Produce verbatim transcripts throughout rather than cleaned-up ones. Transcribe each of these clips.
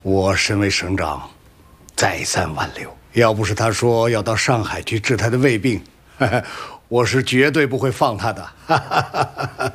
我身为省长，再三挽留，要不是他说要到上海去治他的胃病，呵呵我是绝对不会放他的。哈哈哈哈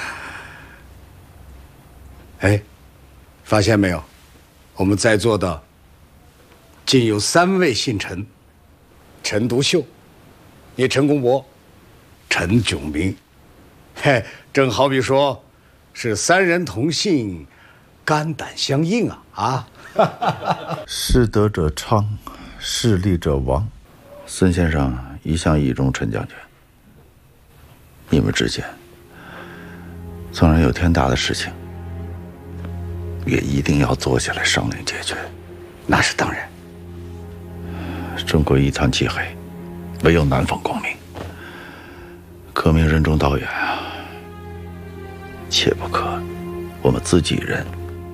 哎，发现没有？我们在座的竟有三位姓陈：陈独秀、你陈公博、陈炯明。嘿，正好比说，是三人同姓，肝胆相应啊！啊！ 失德者昌，势利者亡。孙先生一向倚重陈将军，你们之间纵然有天大的事情，也一定要坐下来商量解决。 那是当然。 中国一团漆黑，唯有南方光明。革命任重道远啊，切不可我们自己人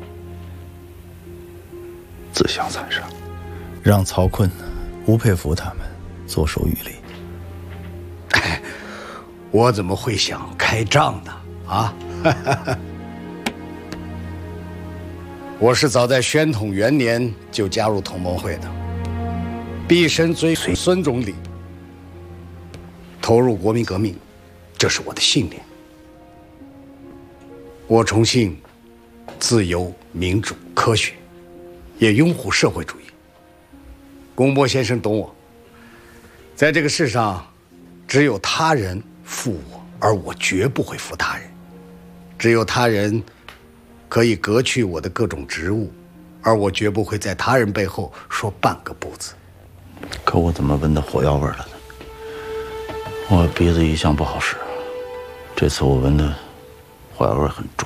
自相残杀。 让曹锟、吴佩孚他们坐收渔利。 哎，我怎么会想开仗呢？啊！我是早在宣统元年就加入同盟会的，毕生追随孙总理，投入国民革命，这是我的信念。我崇信自由、民主、科学，也拥护社会主义。龚波先生懂我，在这个世上，只有他人负我，而我绝不会负他人；只有他人可以革去我的各种职务，而我绝不会在他人背后说半个不字。 可我怎么闻到火药味了呢？我鼻子一向不好使，这次我闻的火药味很重。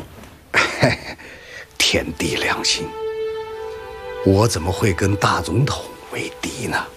天地良心，我怎么会跟大总统为敌呢？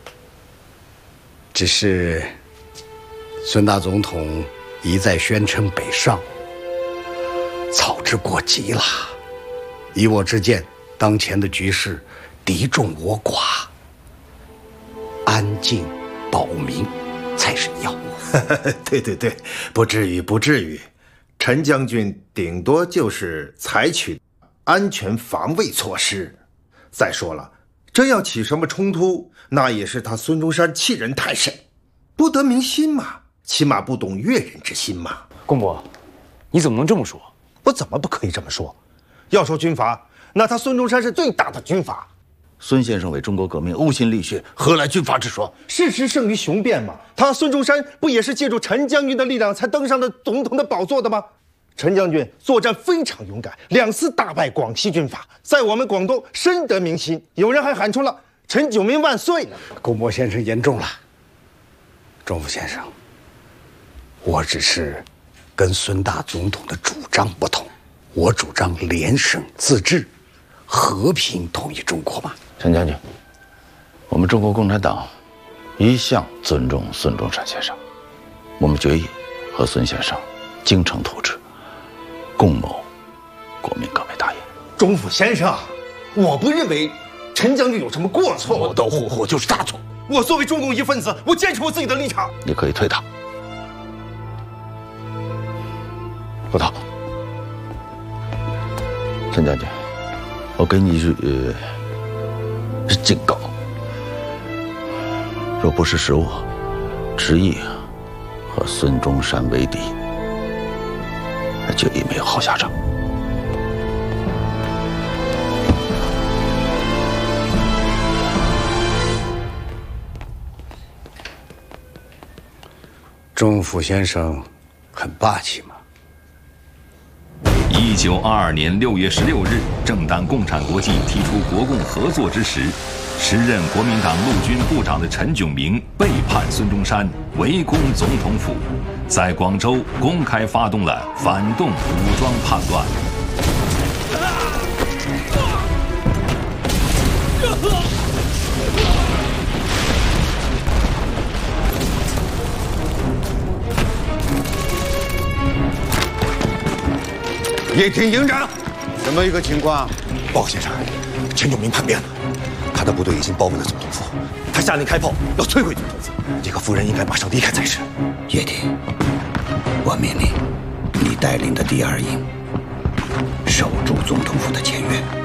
只是孙大总统一再宣称北上，操之过急了。以我之见，当前的局势敌众我寡，安静保民才是要务。 对对对，不至于不至于，陈将军顶多就是采取安全防卫措施。再说了，真要起什么冲突，那也是他孙中山欺人太甚，不得民心嘛，起码不懂悦人之心嘛。 公伯，你怎么能这么说？ 我怎么不可以这么说？要说军阀，那他孙中山是最大的军阀。 孙先生为中国革命呕心沥血，何来军阀之说？ 事实胜于雄辩嘛。他孙中山不也是借助陈将军的力量才登上了总统的宝座的吗？陈将军作战非常勇敢，两次大败广西军阀，在我们广东深得民心。有人还喊出了“陈炯明万岁”呢。 龚波先生言重了，钟府先生，我只是跟孙大总统的主张不同，我主张联省自治，和平统一中国嘛。 陈将军，我们中国共产党一向尊重孙中山先生，我们决意和孙先生精诚图治，共谋国民革命大业。 钟府先生，我不认为陈将军有什么过错。 磨刀霍霍就是大错。 我作为中共一份子，我坚持我自己的立场。 你可以退堂。胡涛，陈将军，我给你一句呃警告：若不是使我执意和孙中山为敌，那决意没有好下场。 钟府先生很霸气嘛。 一九二二年六月十六日，正当共产国际提出国共合作之时，时任国民党陆军部长的陈炯明背叛孙中山，围攻总统府，在广州公开发动了反动武装叛乱。 叶挺营长， 什么一个情况？ 报告先生，陈炯明叛变了，他的部队已经包围了总统府，他下令开炮要摧毁总统府。这个夫人应该马上离开才是。 叶挺，我命令你带领的第二营守住总统府的前院。